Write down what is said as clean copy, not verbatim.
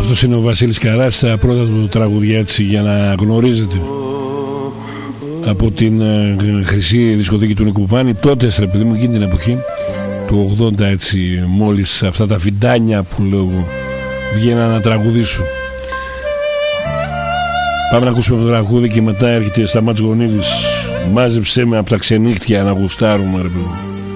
Αυτός είναι ο Βασίλης Καράς, τα πρώτα του τραγουδιά, έτσι, για να γνωρίζετε, από την χρυσή δισκοθήκη του Νικουβάνη. Τότε, ρε παιδί μου, εκείνη την εποχή του 80, έτσι, μόλις αυτά τα φιντάνια που λέω βγαίναν να τραγουδήσουν. Πάμε να ακούσουμε το τραγούδι και μετά έρχεται Σταμάτης Γονίδης. Μάζεψέ με από τα ξενύχτια να γουστάρουμε, ρε παιδί μου.